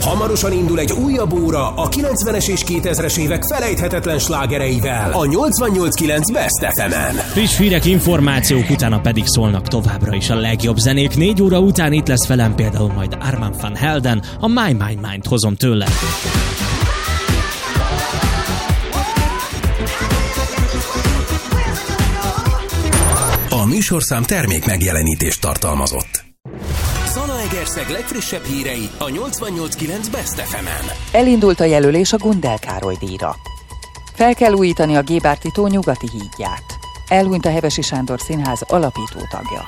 Hamarosan indul egy újabb óra a 90-es és 2000-es évek felejthetetlen slágereivel a 88.9 Best FM-en. Friss hírek, információk, utána pedig szólnak továbbra is a legjobb zenék. 4 óra után itt lesz velem például majd Armand van Helden, a My Mind Mind hozom tőle. A műsorszám termék megjelenítést tartalmazott. Zalaegerszeg legfrissebb hírei a 88.9 Best FM-en. Elindult a jelölés a Gundel Károly díjra. Fel kell újítani a Gébárti tó nyugati hídját. Elhunyt a Hevesi Sándor Színház alapító tagja.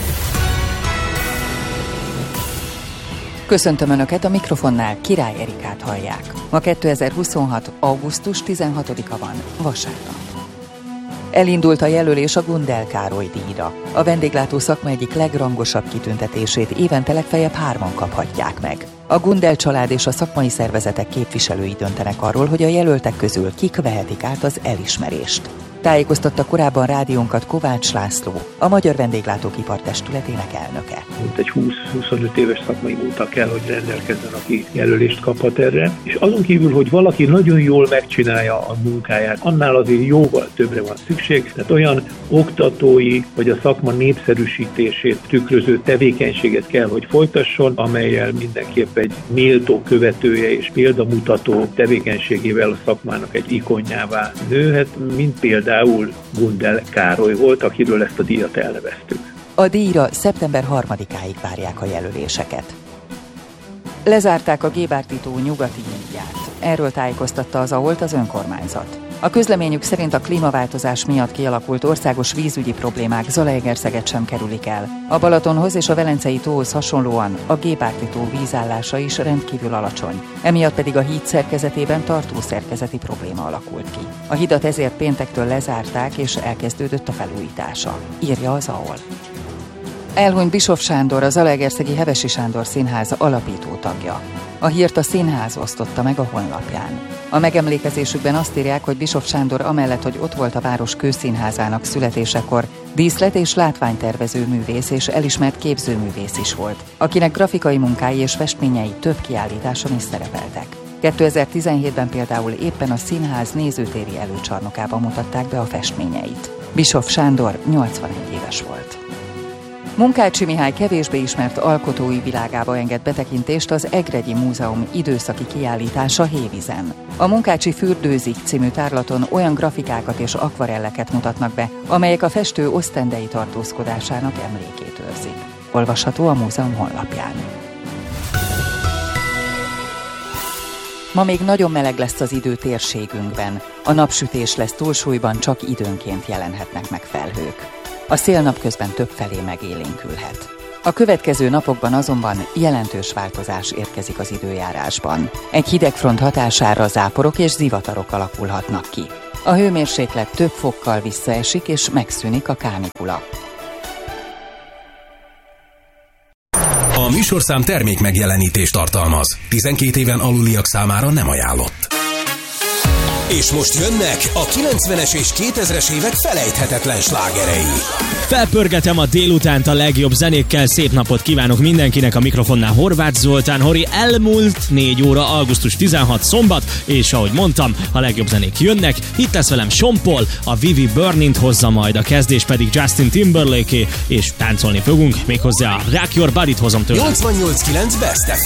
Köszöntöm Önöket, a mikrofonnál Király Erikát hallják. Ma 2026. augusztus 16-a van, vasárnap. Elindult a jelölés a Gundel Károly díjra. A vendéglátó szakma egyik legrangosabb kitüntetését évente legfeljebb 3-an kaphatják meg. A Gundel család és a szakmai szervezetek képviselői döntenek arról, hogy a jelöltek közül kik vehetik át az elismerést. Tájékoztatta korábban rádiónkat Kovács László, a Magyar Vendéglátók Ipartestületének elnöke. Egy 20-25 éves szakmai múlta kell, hogy rendelkezzen, aki jelölést kaphat erre. És azon kívül, hogy valaki nagyon jól megcsinálja a munkáját, annál azért jóval többre van szükség. Tehát olyan oktatói vagy a szakma népszerűsítését tükröző tevékenységet kell, hogy folytasson, amellyel mindenképp egy méltó követője és példamutató tevékenységével a szakmának egy ikonjává nőhet, mint például Gundel Károly volt, akiről ezt a díjat elneveztük. A díjra szeptember 3-áig várják a jelöléseket. Lezárták a Gébárti tó nyugati hídját. Erről tájékoztatta az AOLT az önkormányzat. A közleményük szerint a klímaváltozás miatt kialakult országos vízügyi problémák Zalaegerszeget sem kerülik el. A Balatonhoz és a Velencei tóhoz hasonlóan a Gébárti tó vízállása is rendkívül alacsony. Emiatt pedig a híd szerkezetében tartószerkezeti probléma alakult ki. A hidat ezért péntektől lezárták és elkezdődött a felújítása, írja az AOL. Elhunyt Bischoff Sándor, a zalaegerszegi Hevesi Sándor Színház alapító tagja. A hírt a színház osztotta meg a honlapján. A megemlékezésükben azt írják, hogy Bischoff Sándor amellett, hogy ott volt a város kőszínházának születésekor, díszlet- és látványtervező művész és elismert képzőművész is volt, akinek grafikai munkái és festményei több kiállításon is szerepeltek. 2017-ben például éppen a színház nézőtéri előcsarnokában mutatták be a festményeit. Bischoff Sándor 81 éves volt. Munkácsi Mihály kevésbé ismert alkotói világába enged betekintést az Egregyi Múzeum időszaki kiállítása Hévízen. A Munkácsi Fürdőzik című tárlaton olyan grafikákat és akvarelleket mutatnak be, amelyek a festő osztendei tartózkodásának emlékét őrzik. Olvasható a múzeum honlapján. Ma még nagyon meleg lesz az idő térségünkben. A napsütés lesz túlsúlyban, csak időnként jelenhetnek meg felhők. A szél napközben többfelé megélénkülhet. A következő napokban azonban jelentős változás érkezik az időjárásban. Egy hidegfront hatására záporok és zivatarok alakulhatnak ki. A hőmérséklet több fokkal visszaesik és megszűnik a kánikula. A műsorszám termék megjelenítést tartalmaz. 12 éven aluliak számára nem ajánlott. És most jönnek a 90-es és 2000-es évek felejthetetlen slágerei. Felpörgetem a délutánt a legjobb zenékkel, szép napot kívánok mindenkinek, a mikrofonnál Horváth Zoltán. Hori, elmúlt 4 óra, augusztus 16 szombat, és ahogy mondtam, a legjobb zenék jönnek. Itt lesz velem Sean Paul, a Vivi Burnint hozza majd, a kezdés pedig Justin Timberlake, és táncolni fogunk, méghozzá a Rock Your Body-t hozom tőle. 88.9 Best FM.